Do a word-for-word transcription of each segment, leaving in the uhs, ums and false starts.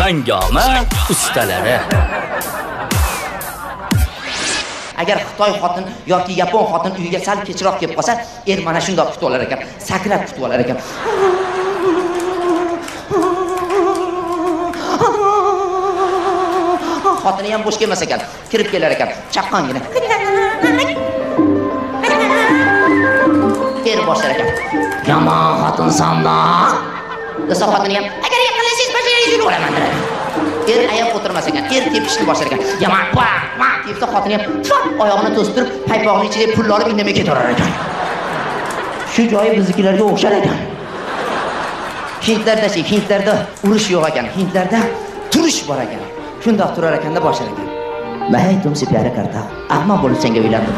Hangoma ustalari. Agar Xitoy xotin yoki Yapon xotin uyiga sal kechroq kelib qolsa, er mana shundoq kutib olar ekan, sakrab kutib olar ekan. Xotini ham bo'sh kelmas ekan, kirib kelar ekan, chaqqongina. Er boshlar ekan. Yomon xotinsan-da. Desa xotini ham, agar yaqinlashsangiz basharingizni o'raman dedi. Er ayab o'tirmas ekan, er tepishni boshlar ekan. Yomon, va, va debsa xotini ham fat oyog'ini to'stirib, paypoqning ichiga pul olib indamay ketaverar ekan. Shu joyi biznikilarga o'xshar ekan. Hindlarda-chi, Hindlarda urush yo'q ekan, Hindlarda turish bor ekan. Shundoq turar ekanda boshlar ekan. "May tumsi pyara karta, ahmoq bo'lib senga uylandim."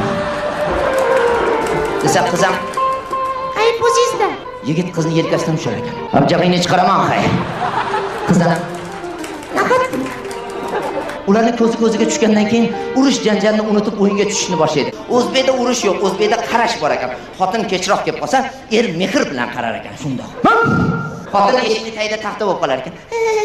Desa qizam, "Ay, pozizda." Yigit qizni yelkasidan ushlar ekan. "Abjag'ingni chiqaraman, hay." Qizlar, "Naqat?" Ularni ko'zi ko'ziga tushgandan keyin urush janjalni unutib o'yinga tushishni boshlaydi. O'zbekda urush yo'q, O'zbekda qarash bor ekan. Xotin kechroq kelib qolsa, er mehr bilan qarar ekan, shundoq. Xotin eshikni tagida taxta bo'lib qolar ekan.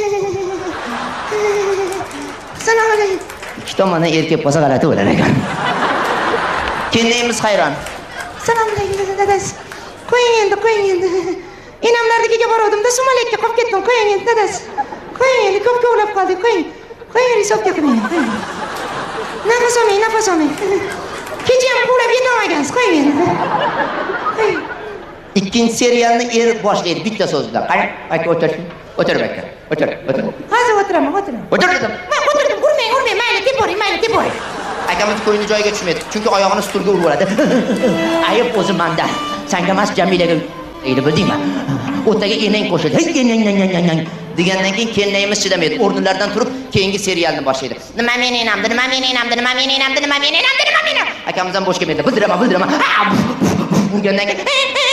Assalomu alaykum. Ikki tomondan er kelib qolsa g'alati bo'lar ekan. Kendimiz hayron. Assalomu alaykum dadasi. Qo'ying endi, qo'ying endi. Enamlarnikiga bordim-da, sumalakka qolib ketdim. Qo'ying endi dadasi. Qo'ying endi, ko'p ko'lab qoldik. Qo'ying. Qo'ying, hisobga qiling. Nafas olmang, nafas olmang. Kecha ham qo'lab yetolmagansiz. Qo'ying endi. Qo'ying. Ikkinchi serialni er boshlaydi bitta so'z bilan. Qarang, aka o'tir. O'tir aka. O'tir, o'tir. Hozir o'tiraman, o'tiraman. O'tir dedim. Men o'tirdim, urmang, urmang, mayli, deb boring, mayli, deb boring. Akamiz qo'yni joyiga tushmaydi, chunki oyog'ini stulga urib oladi. Ayib o'zi manda. Senga emas, Jamilaga deydi, bildingmi? O'taga enang qo'shildi. Hey, enang, enang, enang degandan keyin kelnayimiz chidamaydi. O'rnlaridan turib, keyingi serialni boshlaydi. Nima men enamdi, nima men enamdi, nima men enamdi, nima men enamdi, nima men. Akamiz ham bo'sh kelmaydi. Bildiraman, bildiraman. Urgandan keyin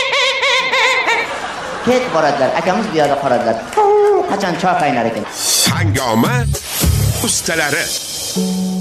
ket boradilar. Akamiz bu yerda qoladilar. Qachon choy qaynar ekan. Hangoma ustalari.